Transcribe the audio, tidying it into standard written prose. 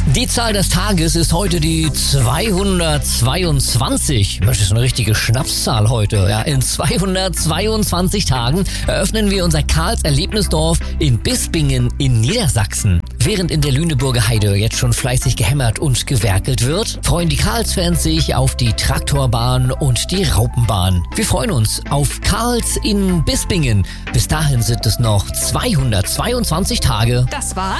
Die Zahl des Tages ist heute die 222. Das ist eine richtige Schnapszahl heute. Ja, in 222 Tagen eröffnen wir unser Karls-Erlebnisdorf in Bispingen in Niedersachsen. Während in der Lüneburger Heide jetzt schon fleißig gehämmert und gewerkelt wird, freuen die Karls-Fans sich auf die Traktorbahn und die Raupenbahn. Wir freuen uns auf Karls in Bispingen. Bis dahin sind es noch 222 Tage. Das war